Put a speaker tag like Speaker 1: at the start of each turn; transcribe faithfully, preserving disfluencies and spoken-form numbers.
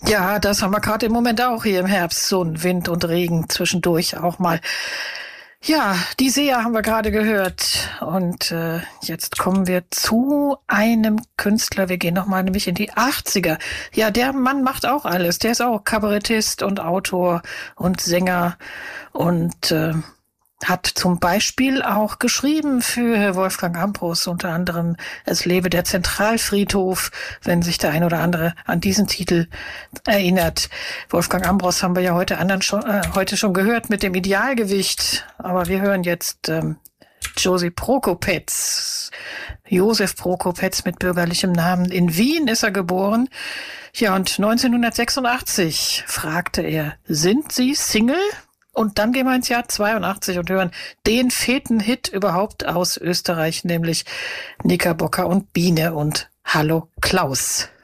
Speaker 1: Ja, das haben wir gerade im Moment auch hier im Herbst, so ein Wind und Regen zwischendurch auch mal. Ja, die Seher haben wir gerade gehört und äh, jetzt kommen wir zu einem Künstler. Wir gehen nochmal nämlich in die achtziger. Ja, der Mann macht auch alles. Der ist auch Kabarettist und Autor und Sänger und äh, hat zum Beispiel auch geschrieben für Wolfgang Ambros, unter anderem Es lebe der Zentralfriedhof, wenn sich der ein oder andere an diesen Titel erinnert. Wolfgang Ambros haben wir ja heute anderen schon, äh, heute schon gehört mit dem Idealgewicht, aber wir hören jetzt ähm, Josi Prokopetz. Josef Prokopetz mit bürgerlichem Namen. In Wien ist er geboren. Ja, und neunzehnhundertsechsundachtzig fragte er, sind Sie Single? Und dann gehen wir ins Jahr zweiundachtzig und hören den feten Hit überhaupt aus Österreich, nämlich Knickerbocker und Biene und Hallo Klaus.